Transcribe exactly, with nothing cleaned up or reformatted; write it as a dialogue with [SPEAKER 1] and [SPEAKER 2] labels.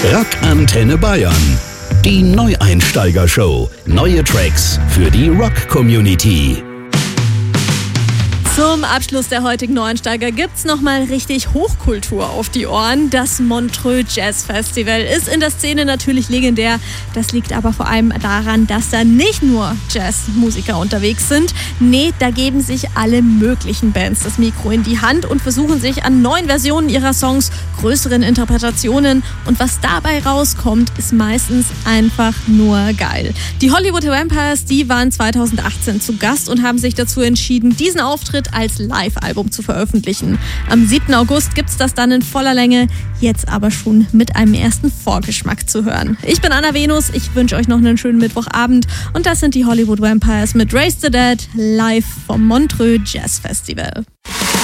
[SPEAKER 1] Rock Antenne Bayern. Die Neueinsteiger-Show. Neue Tracks für die Rock-Community.
[SPEAKER 2] Zum Abschluss der heutigen Neueinsteiger gibt's nochmal richtig Hochkultur auf die Ohren. Das Montreux Jazz Festival ist in der Szene natürlich legendär. Das liegt aber vor allem daran, dass da nicht nur Jazzmusiker unterwegs sind. Nee, da geben sich alle möglichen Bands das Mikro in die Hand und versuchen sich an neuen Versionen ihrer Songs, größeren Interpretationen. Und was dabei rauskommt, ist meistens einfach nur geil. Die Hollywood Vampires, die waren zweitausendachtzehn zu Gast und haben sich dazu entschieden, diesen Auftritt als Live-Album zu veröffentlichen. Am siebten August gibt's das dann in voller Länge, jetzt aber schon mit einem ersten Vorgeschmack zu hören. Ich bin Anna Venus, ich wünsche euch noch einen schönen Mittwochabend und das sind die Hollywood Vampires mit Raise the Dead live vom Montreux Jazz Festival.